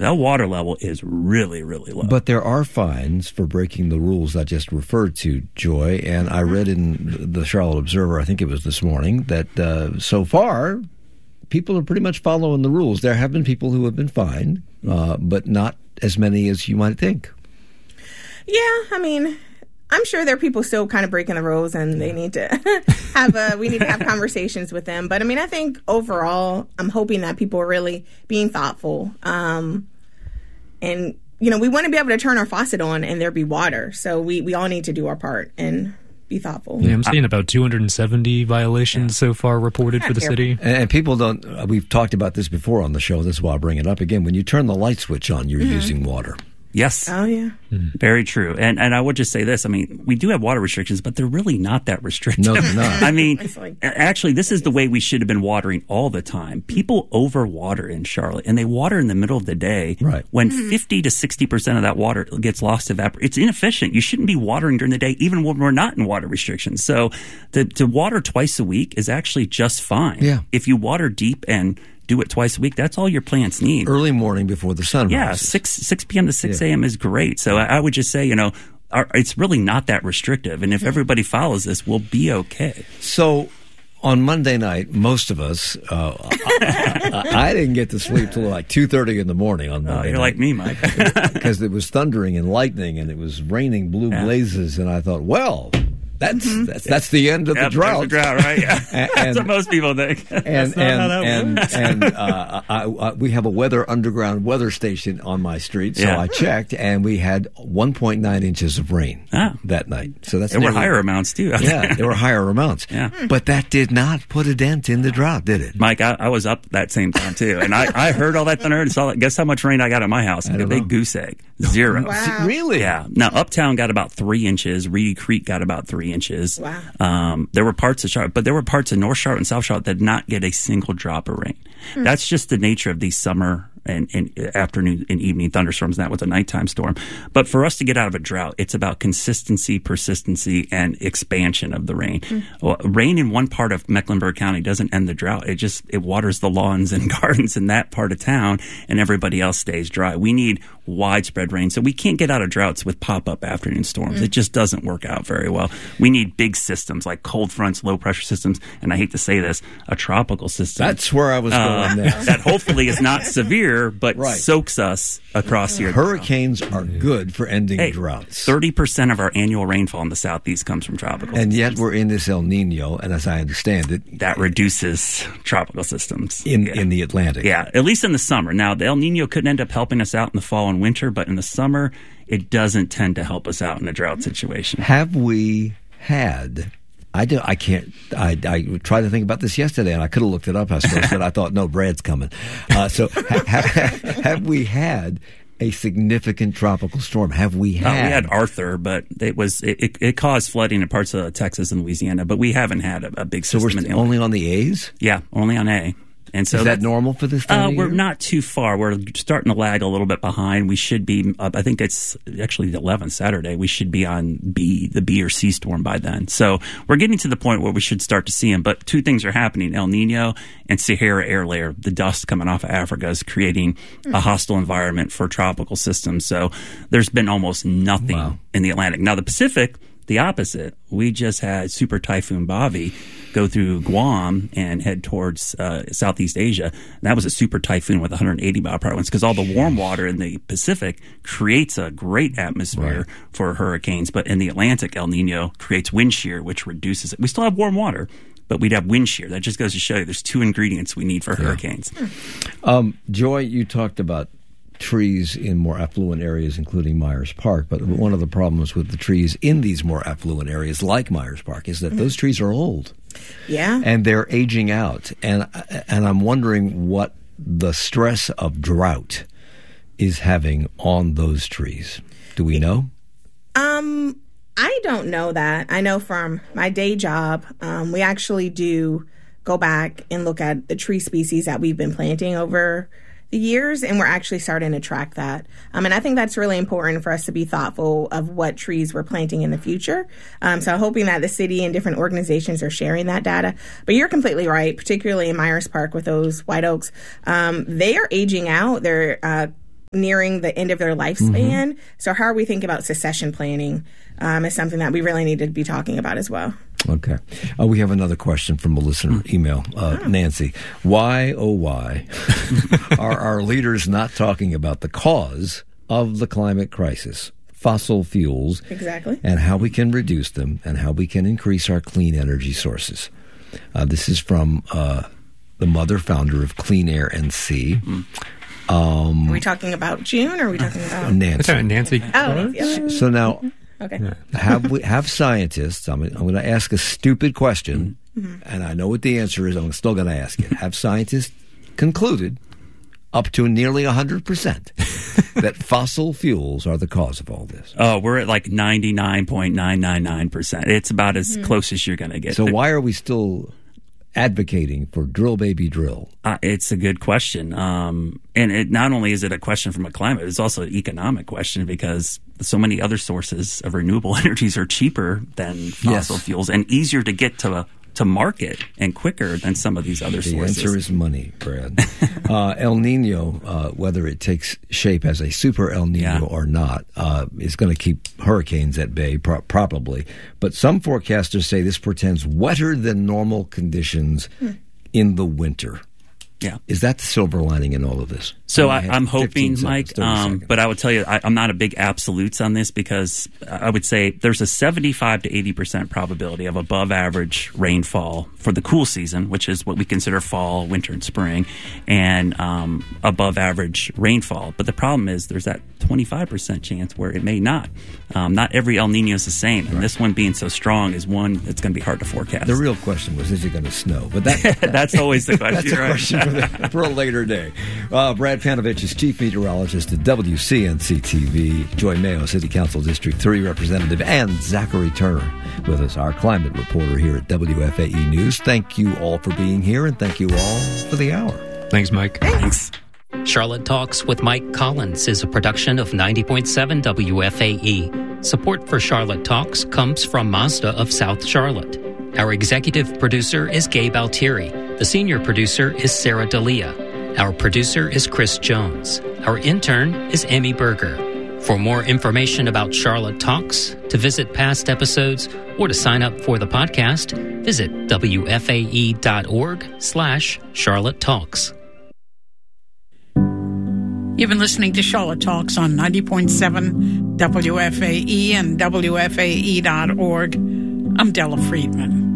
That water level is really, really low. But there are fines for breaking the rules I just referred to, Joy. And I read in the Charlotte Observer, I think it was this morning, that so far people are pretty much following the rules. There have been people who have been fined, but not as many as you might think. Yeah, I mean, I'm sure there are people still kind of breaking the rules, and they need to we need to have conversations with them. But I mean, I think overall, I'm hoping that people are really being thoughtful. And, we want to be able to turn our faucet on and there be water. So we all need to do our part and be thoughtful. Yeah, I'm seeing about 270 violations so far reported for the city. And people don't, we've talked about this before on the show, this is why I bring it up again. When you turn the light switch on, you're using water. Yes. Oh, yeah. Very true. And I would just say this. I mean, we do have water restrictions, but they're really not that restrictive. No, they're not. I mean, actually, this is the way we should have been watering all the time. People overwater in Charlotte, and they water in the middle of the day when 50 to 60% of that water gets lost to evaporation. It's inefficient. You shouldn't be watering during the day, even when we're not in water restrictions. So to water twice a week is actually just fine. Yeah. If you water deep and do it twice a week, that's all your plants need. Early morning before the sun rises. Yeah, 6 p.m. to 6 a.m. is great. So I would just say, it's really not that restrictive. And if everybody follows this, we'll be okay. So on Monday night, most of us, I didn't get to sleep till like 2:30 in the morning on Monday You're night. like me, Mike. Because it was thundering and lightning and it was raining blue blazes. And I thought, well, that's the end of the drought. The drought, right? Yeah. That's what most people think. We have a underground weather station on my street, so I checked, and we had 1.9 inches of rain that night. So there were higher amounts too. Yeah, there were higher amounts. Yeah. But that did not put a dent in the drought, did it? Mike, I was up that same time too, and I heard all that thunder and saw it. Guess how much rain I got at my house? A big goose egg. 0. Wow. Really? Yeah. Now Uptown got about 3 inches. Reedy Creek got about 3 inches. Wow. There were parts of Charlotte, but there were parts of North Charlotte and South Charlotte that did not get a single drop of rain. That's just the nature of these summer and afternoon and evening thunderstorms, not with a nighttime storm. But for us to get out of a drought, it's about consistency, persistency, and expansion of the rain. Well, rain in one part of Mecklenburg County doesn't end the drought. It waters the lawns and gardens in that part of town, and everybody else stays dry. We need widespread rain. So we can't get out of droughts with pop-up afternoon storms. It just doesn't work out very well. We need big systems like cold fronts, low-pressure systems, and I hate to say this, a tropical system. That's where I was going next. That hopefully is not severe, but soaks us across here. Hurricanes are good for ending droughts. 30% of our annual rainfall in the Southeast comes from tropical systems. And yet we're in this El Nino, and as I understand it, that reduces tropical systems. In the Atlantic. Yeah, at least in the summer. Now, the El Nino could end up helping us out in the fall and winter, but in the summer, it doesn't tend to help us out in a drought situation. Have we had... I tried to think about this yesterday, and I could have looked it up, I suppose, but I thought, no, Brad's coming. So have we had a significant tropical storm? Have we had? We had Arthur, but it caused flooding in parts of Texas and Louisiana, but we haven't had a big system. So we're only on the A's? Yeah, only on A. And so is that normal for this time of year? We're not too far. We're starting to lag a little bit behind. We should be, I think it's actually the 11th, Saturday. We should be on B, the B or C storm by then. So we're getting to the point where we should start to see them. But two things are happening. El Nino and Sahara air layer, the dust coming off of Africa, is creating a hostile environment for tropical systems. So there's been almost nothing in the Atlantic. Now, the Pacific, the opposite. We just had Super Typhoon Bobby go through Guam and head towards Southeast Asia. And that was a super typhoon with 180 mile per hour winds because all the warm water in the Pacific creates a great atmosphere for hurricanes. But in the Atlantic, El Nino creates wind shear, which reduces it. We still have warm water, but we'd have wind shear. That just goes to show you there's 2 ingredients we need for hurricanes. Joy, you talked about trees in more affluent areas, including Myers Park. But one of the problems with the trees in these more affluent areas, like Myers Park, is that those trees are old. Yeah. And they're aging out. And I'm wondering what the stress of drought is having on those trees. Do we know? I don't know that. I know from my day job, we actually do go back and look at the tree species that we've been planting over the years, and we're actually starting to track that. And I think that's really important for us to be thoughtful of what trees we're planting in the future. So I'm hoping that the city and different organizations are sharing that data. But you're completely right, particularly in Myers Park with those white oaks. They are aging out. They're nearing the end of their lifespan. So how are we thinking about succession planning is something that we really need to be talking about as well. Okay. We have another question from a listener email. Nancy, why, oh why, are our leaders not talking about the cause of the climate crisis? Fossil fuels. Exactly. And how we can reduce them and how we can increase our clean energy sources. This is from the founder of Clean Air NC. Are we talking about June or are we talking about Nancy? Nancy. Oh, yeah. So now, Okay. have scientists, I'm going to ask a stupid question, and I know what the answer is, I'm still going to ask it. Have scientists concluded up to nearly 100% that fossil fuels are the cause of all this? Oh, we're at like 99.999%. It's about as close as you're going to get. So why are we still advocating for drill, baby, drill? It's a good question. And it not only is it a question from a climate, it's also an economic question because so many other sources of renewable energies are cheaper than fossil fuels and easier to get to market and quicker than some of these other sources. The answer is money, Brad. El Nino, whether it takes shape as a super El Nino or not, is going to keep hurricanes at bay, probably. But some forecasters say this portends wetter than normal conditions in the winter. Yeah. Is that the silver lining in all of this? So I'm hoping, Mike, but I would tell you I'm not a big absolutes on this because I would say there's a 75 to 80% probability of above average rainfall for the cool season, which is what we consider fall, winter, and spring, and above average rainfall. But the problem is there's that 25% chance where it may not. Not every El Nino is the same, and this one being so strong is one that's going to be hard to forecast. The real question was, is it going to snow? But that's always the question. That's a question for a later day. Brad Panovich is Chief Meteorologist at WCNC-TV. Joy Mayo, City Council District 3 Representative, and Zachary Turner with us, our climate reporter here at WFAE News. Thank you all for being here, and thank you all for the hour. Thanks, Mike. Thanks. Charlotte Talks with Mike Collins is a production of 90.7 WFAE. Support for Charlotte Talks comes from Mazda of South Charlotte. Our executive producer is Gabe Altieri. The senior producer is Sarah D'Elia. Our producer is Chris Jones. Our intern is Amy Berger. For more information about Charlotte Talks, to visit past episodes, or to sign up for the podcast, visit wfae.org/Charlotte Talks. You've been listening to Charlotte Talks on 90.7 WFAE and WFAE.org. I'm Della Friedman.